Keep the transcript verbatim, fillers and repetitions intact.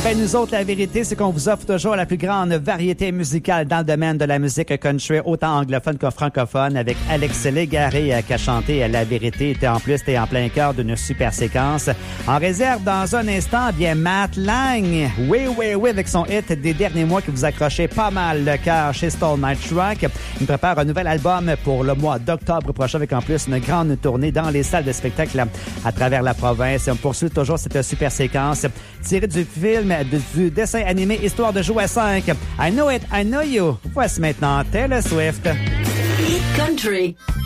bien, nous autres, la vérité, c'est qu'on vous offre toujours la plus grande variété musicale dans le domaine de la musique country, autant anglophone que francophone, avec Alex Légaré qui a chanté La vérité. En plus, t'es en plein cœur d'une super séquence. En réserve, dans un instant, bien Matt Lang. Oui, oui, oui, avec son hit des derniers mois qui vous accrochait pas mal le cœur chez Stone Night Truck. Il prépare un nouvel album pour le mois d'octobre prochain, avec en plus une grande tournée dans les salles de spectacle à travers la province. Et on poursuit toujours cette super séquence tirée du film, du dessin animé Histoire de jouer à cinq. I Know It, I Know You. Voici maintenant Taylor Swift. Hit Country.